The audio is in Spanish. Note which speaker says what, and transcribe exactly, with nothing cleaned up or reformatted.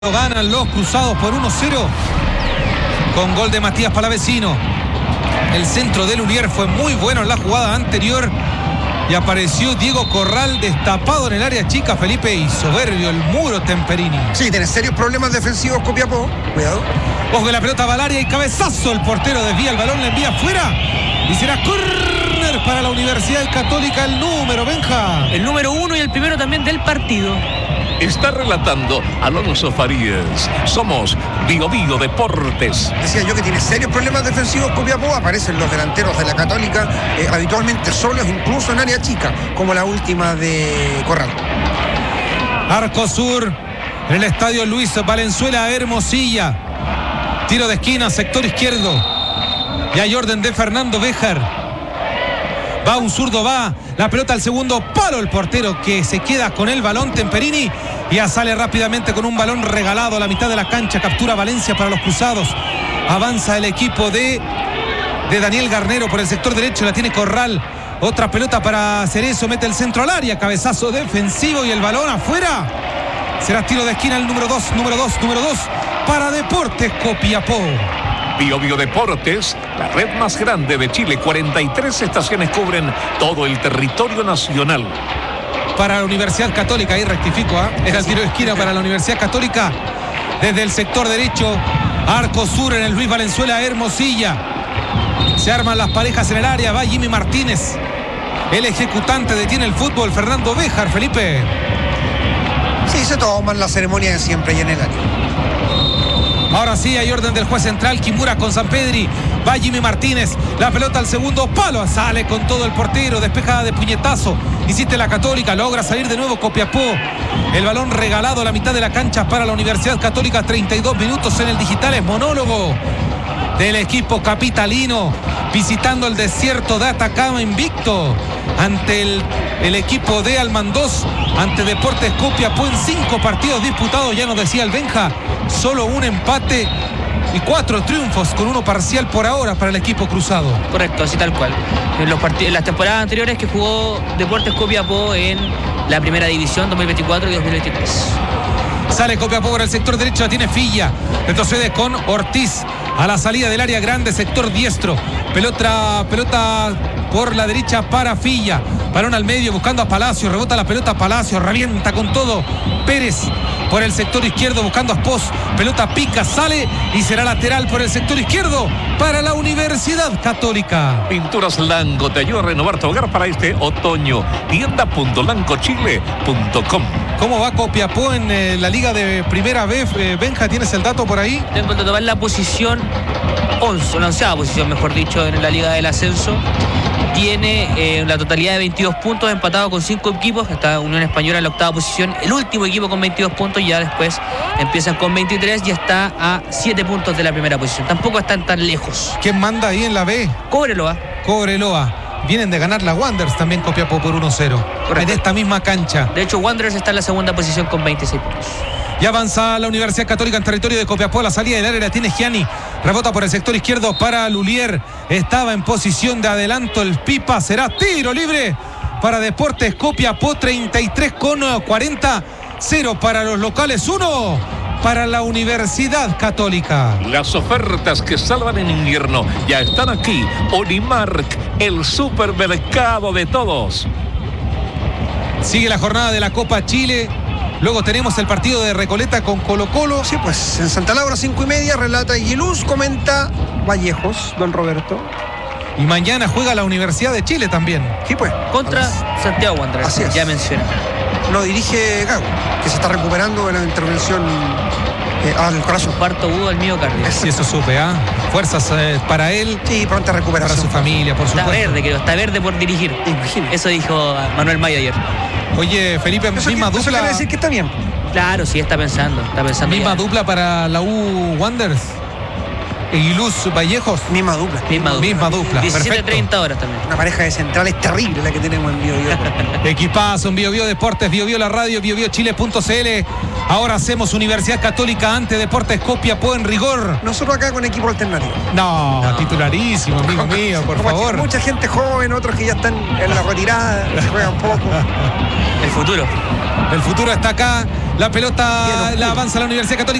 Speaker 1: Ganan los Cruzados por uno cero con gol de Matías Palavecino. El centro de Lunier fue muy bueno en la jugada anterior y apareció Diego Corral destapado en el área chica, Felipe, y soberbio el muro Temperini.
Speaker 2: Sí, tiene serios problemas defensivos Copiapó. Cuidado.
Speaker 1: Ojo que la pelota va al área y cabezazo. El portero desvía el balón, le envía afuera y será córner para la Universidad Católica, el número, Benja.
Speaker 3: El número uno y el primero también del partido.
Speaker 4: Está relatando Alonso Farías. Somos Bio Bio Deportes.
Speaker 2: Decía yo que tiene serios problemas defensivos Copiapó. Aparecen los delanteros de la Católica eh, habitualmente solos, incluso en área chica, como la última de Corral.
Speaker 1: Arco Sur, en el estadio Luis Valenzuela, Hermosilla. Tiro de esquina, sector izquierdo. Y hay orden de Fernando Béjar. Va un zurdo, va la pelota al segundo palo, el portero que se queda con el balón, Temperini, y ya sale rápidamente con un balón regalado a la mitad de la cancha. Captura Valencia para los Cruzados. Avanza el equipo de, de Daniel Garnero por el sector derecho, la tiene Corral. Otra pelota para Cerezo, mete el centro al área, cabezazo defensivo y el balón afuera. Será tiro de esquina el número dos, número dos, número dos para Deportes Copiapó.
Speaker 4: Bio Bio Deportes, la red más grande de Chile. cuarenta y tres estaciones cubren todo el territorio nacional.
Speaker 1: Para la Universidad Católica, ahí rectifico, ¿eh? Era el tiro de esquina para la Universidad Católica. Desde el sector derecho, Arco Sur en el Luis Valenzuela, Hermosilla. Se arman las parejas en el área, va Jimmy Martínez. El ejecutante detiene el fútbol, Fernando Béjar, Felipe.
Speaker 2: Sí, se toman la ceremonia de siempre y en el área.
Speaker 1: Ahora sí hay orden del juez central, Kimura con Sampedri. Va Jimmy Martínez, la pelota al segundo palo, sale con todo el portero, despejada de puñetazo. Insiste la Católica, logra salir de nuevo Copiapó. El balón regalado a la mitad de la cancha para la Universidad Católica. Treinta y dos minutos en el digital, es monólogo del equipo capitalino, visitando el desierto de Atacama invicto ante el, el equipo de Almandós, ante Deportes Copiapó en cinco partidos disputados. Ya nos decía el Benja, solo un empate y cuatro triunfos con uno parcial por ahora para el equipo cruzado.
Speaker 3: Correcto, así tal cual. En, los part- en las temporadas anteriores que jugó Deportes Copiapó en la primera división dos mil veinticuatro y dos mil veintitrés.
Speaker 1: Sale Copiapó por el sector derecho, la tiene Filla. Retrocede con Ortiz a la salida del área grande, sector diestro. Pelota, pelota por la derecha para Filla. Balón al medio buscando a Palacio. Rebota la pelota a Palacio. Revienta con todo Pérez por el sector izquierdo buscando a Espos. Pelota pica, sale y será lateral por el sector izquierdo para la Universidad Católica.
Speaker 4: Pinturas Lanco te ayuda a renovar tu hogar para este otoño. tienda punto lanco chile punto com.
Speaker 1: ¿Cómo va Copiapó en eh, la liga de primera B? Eh, Benja, ¿tienes el dato por ahí?
Speaker 3: Tengo que tomar la posición once, la onceava posición, mejor dicho, en la liga del ascenso. Tiene eh, la totalidad de veintidós puntos, empatado con cinco equipos. Está Unión Española en la octava posición, el último equipo con veintidós puntos. Ya después empiezan con veintitrés y está a siete puntos de la primera posición. Tampoco están tan lejos.
Speaker 1: ¿Quién manda ahí en la B?
Speaker 3: Cobreloa.
Speaker 1: Cobreloa. Vienen de ganar la Wanderers también Copiapó por uno cero. En esta misma cancha.
Speaker 3: De hecho, Wanderers está en la segunda posición con veintiséis puntos.
Speaker 1: Y avanza la Universidad Católica en territorio de Copiapó. La salida del área la tiene Gianni. Rebota por el sector izquierdo para Lulier. Estaba en posición de adelanto el Pipa. Será tiro libre para Deportes Copiapó. treinta y tres con cuarenta. cero para los locales, uno para la Universidad Católica.
Speaker 4: Las ofertas que salvan en invierno ya están aquí. Unimark, el supermercado de todos.
Speaker 1: Sigue la jornada de la Copa Chile. Luego tenemos el partido de Recoleta con Colo Colo.
Speaker 2: Sí, pues en Santa Laura, cinco y media, relata Aguiluz, comenta Vallejos, don Roberto.
Speaker 1: Y mañana juega la Universidad de Chile también.
Speaker 2: Sí, pues.
Speaker 3: Contra Santiago Wanderers.
Speaker 2: Así es.
Speaker 3: Ya mencioné.
Speaker 2: Lo dirige Gago, que se está recuperando de la intervención eh, al corazón.
Speaker 3: Parto agudo al miocardio.
Speaker 1: Sí, eso supe, ¿ah? ¿eh? Fuerzas eh, para él.
Speaker 2: Sí, pronta
Speaker 1: Para
Speaker 2: recuperación.
Speaker 1: su familia, por
Speaker 3: Está
Speaker 1: supuesto.
Speaker 3: verde, creo. Está verde por dirigir.
Speaker 2: Imagínate.
Speaker 3: Eso dijo Manuel Mayo ayer.
Speaker 1: Oye, Felipe,
Speaker 2: Eso,
Speaker 1: misma
Speaker 2: que, eso
Speaker 1: dupla.
Speaker 2: quiere decir que está bien.
Speaker 3: Claro, sí, está pensando. Está pensando.
Speaker 1: Misma
Speaker 3: ya.
Speaker 1: dupla para la U Wanderers. Aguiluz Vallejos.
Speaker 2: Misma dupla.
Speaker 3: Misma dupla.
Speaker 1: Misma dupla.
Speaker 3: diecisiete
Speaker 1: Perfecto.
Speaker 3: treinta horas también.
Speaker 2: Una pareja de centrales terrible la que tenemos en Bio Bio.
Speaker 1: Equipazo en Bio Bio Deportes, Bio Bio la radio, bio bio chile punto c l. Ahora hacemos Universidad Católica ante Deportes Copiapó en rigor.
Speaker 2: Nosotros acá con equipo alternativo.
Speaker 1: No,
Speaker 3: No.
Speaker 1: titularísimo, amigo mío, por
Speaker 2: Como
Speaker 1: favor.
Speaker 2: Mucha gente joven, otros que ya están en la retirada, se juegan poco.
Speaker 3: El futuro.
Speaker 1: El futuro está acá. La pelota la avanza la Universidad Católica.